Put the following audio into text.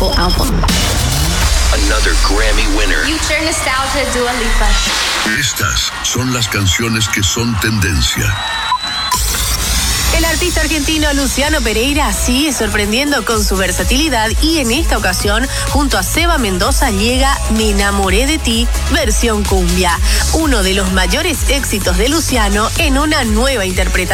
whole album. Another Grammy winner. Future Nostalgia, Dua Lipa. Estas son las canciones que son tendencia. El artista argentino Luciano Pereira sigue sorprendiendo con su versatilidad y en esta ocasión, junto a Seba Mendoza, llega Me enamoré de ti, versión cumbia. Uno de los mayores éxitos de Luciano en una nueva interpretación.